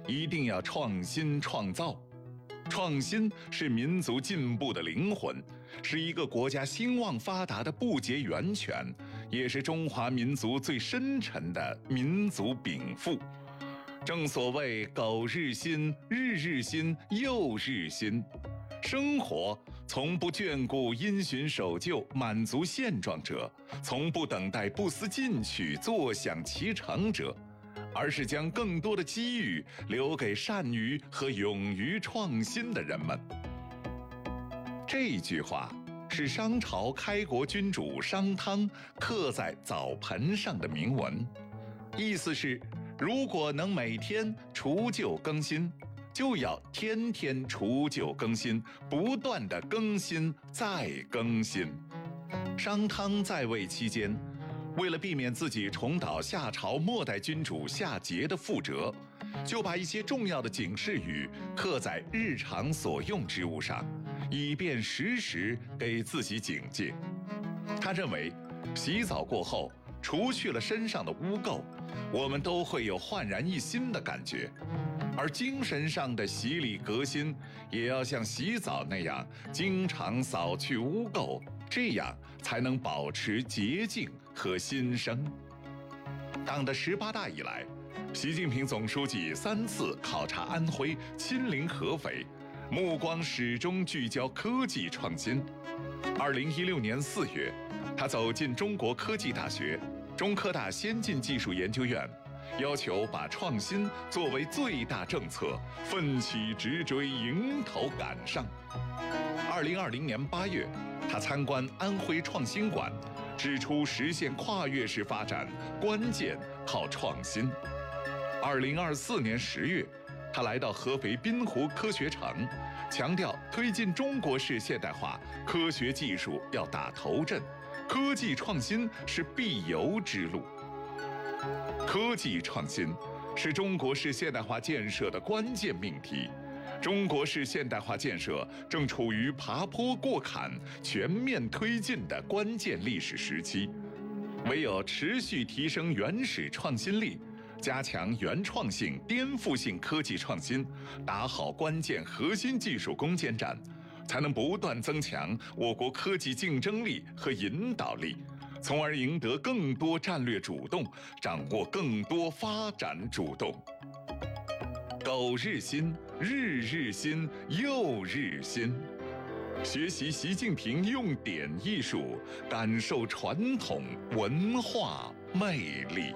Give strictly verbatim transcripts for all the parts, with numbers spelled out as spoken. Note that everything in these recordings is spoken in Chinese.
一定要创新创造。创新是民族进步的灵魂，是一个国家兴旺发达的不竭源泉，也是中华民族最深沉的民族禀赋。正所谓苟日新，日日新，又日新。生活从不眷顾因循守旧、满足现状者，从不等待不思进取、坐享其成者，而是将更多的机遇留给善于和勇于创新的人们。这句话是商朝开国君主商汤刻在澡盆上的铭文，意思是如果能每天除旧更新，就要天天除旧更新，不断地更新再更新。商汤在位期间，为了避免自己重蹈夏朝末代君主夏桀的覆辙，就把一些重要的警示语刻在日常所用之物上，以便时时给自己警戒。他认为，洗澡过后除去了身上的污垢，我们都会有焕然一新的感觉。而精神上的洗礼革新，也要像洗澡那样经常扫去污垢，这样才能保持洁净和新生。党的十八大以来，习近平总书记三次考察安徽，亲临合肥，目光始终聚焦科技创新。二零一六年四月，他走进中国科技大学、中科大先进技术研究院，要求把创新作为最大政策，奋起直追，迎头赶上。二零二零年八月，他参观安徽创新馆，指出实现跨越式发展关键靠创新。二零二四年十月，他来到合肥滨湖科学城，强调推进中国式现代化，科学技术要打头阵，科技创新是必由之路。科技创新是中国式现代化建设的关键命题。中国式现代化建设正处于爬坡过坎、全面推进的关键历史时期，唯有持续提升原始创新力，加强原创性、颠覆性科技创新，打好关键核心技术攻坚战，才能不断增强我国科技竞争力和引导力，从而赢得更多战略主动，掌握更多发展主动。苟日新，日日新，又日新。学习习近平用典艺术，感受传统文化魅力。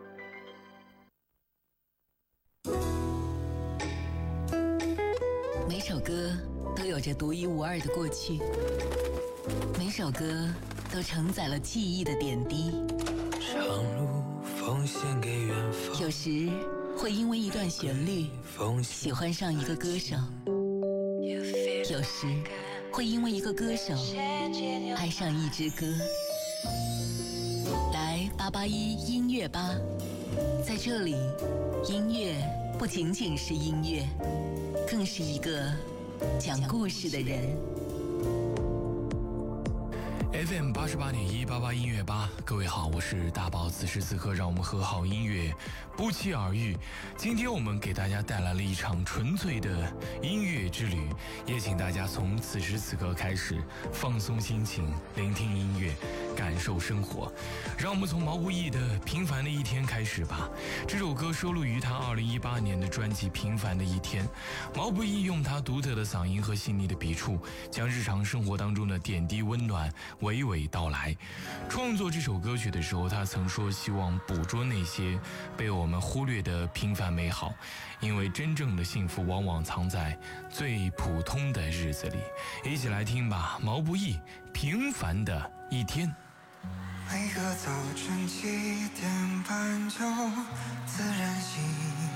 每首歌都有着独一无二的过去，每首歌都承载了记忆的点滴。 长路奉献给远方。 有时会因为一段旋律喜欢上一个歌手，有时会因为一个歌手爱上一支歌。来八八一音乐吧，在这里，音乐不仅仅是音乐，更是一个讲故事的人。 F M 八十八点一八八音乐吧，各位好，我是大宝。此时此刻，让我们和好音乐不期而遇。今天我们给大家带来了一场纯粹的音乐之旅，也请大家从此时此刻开始放松心情，聆听音乐，感受生活。让我们从毛不易的《平凡的一天》开始吧。这首歌收录于他二零一八年的专辑《平凡的一天》。毛不易用他独特的嗓音和细腻的笔触，将日常生活当中的点滴温暖娓娓道来。创作这首歌曲的时候，他曾说希望捕捉那些被我们忽略的平凡美好，因为真正的幸福往往藏在最普通的日子里。一起来听吧，毛不易《平凡的一天》。 每个早晨七点半就自然醒，